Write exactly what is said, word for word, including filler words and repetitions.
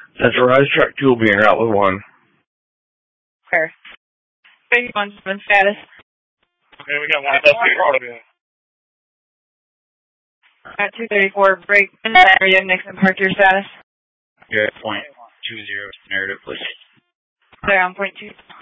That's Rise Track two will be en route with one. Where? thirty-one status. Okay, we got one. That's the At two thirty-four, break in that area, Nixon Park, your status. You're at point two zero, narrative, please. They're on point two.